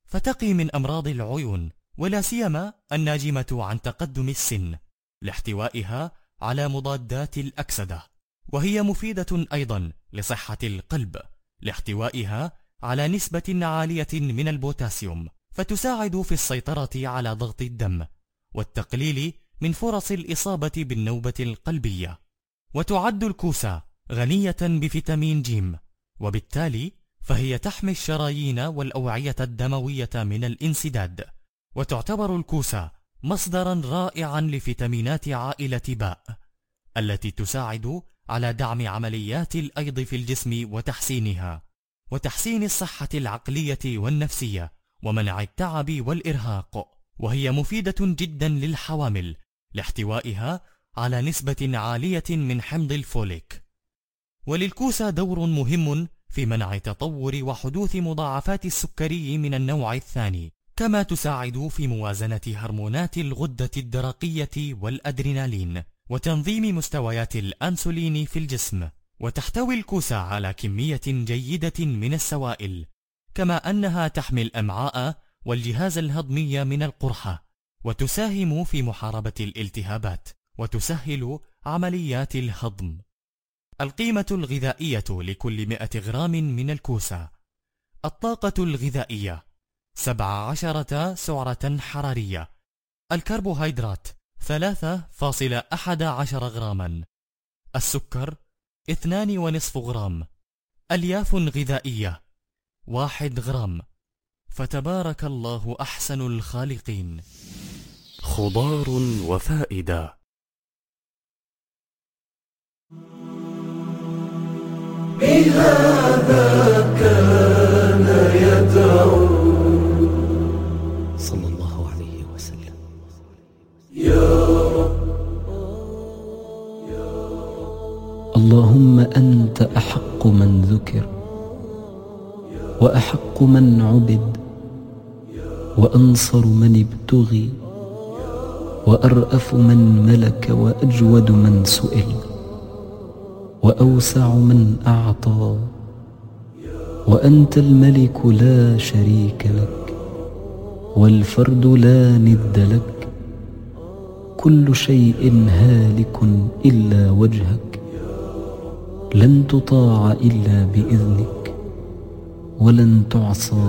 فتقي من أمراض العيون، ولا سيما الناجمة عن تقدم السن، لاحتوائها على مضادات الأكسدة. وهي مفيدة أيضا لصحة القلب لاحتوائها على نسبة عالية من البوتاسيوم، فتساعد في السيطرة على ضغط الدم والتقليل من فرص الإصابة بالنوبة القلبية. وتعد الكوسة غنية بفيتامين ج، وبالتالي فهي تحمي الشرايين والأوعية الدموية من الانسداد. وتعتبر الكوسة مصدرا رائعا لفيتامينات عائلة باء التي تساعد على دعم عمليات الأيض في الجسم وتحسينها، وتحسين الصحة العقلية والنفسية، ومنع التعب والإرهاق. وهي مفيدة جدا للحوامل لاحتوائها على نسبة عالية من حمض الفوليك. وللكوسة دور مهم في منع تطور وحدوث مضاعفات السكري من النوع الثاني، كما تساعد في موازنة هرمونات الغدة الدرقية والأدرينالين وتنظيم مستويات الأنسولين في الجسم. وتحتوي الكوسة على كمية جيدة من السوائل، كما أنها تحمي الأمعاء والجهاز الهضمي من القرحة، وتساهم في محاربة الالتهابات، وتسهل عمليات الهضم. القيمة الغذائية لكل 100 غرام من الكوسة: الطاقة الغذائية 17 سعرة حرارية، الكربوهيدرات 3.11 غراما، السكر 2.5 غرام، ألياف غذائية 1 غرام. فتبارك الله أحسن الخالقين. خضار وفائدة. بهذا كان يدعو صلى الله عليه وسلم: يا رب اللهم أنت أحق من ذكر، وأحق من عبد، وأنصر من ابتغي، وأرأف من ملك، وأجود من سئل، وأوسع من أعطى، وأنت الملك لا شريك لك، والفرد لا ند لك، كل شيء هالك إلا وجهك، لن تطاع إلا بإذنك، ولن تعصى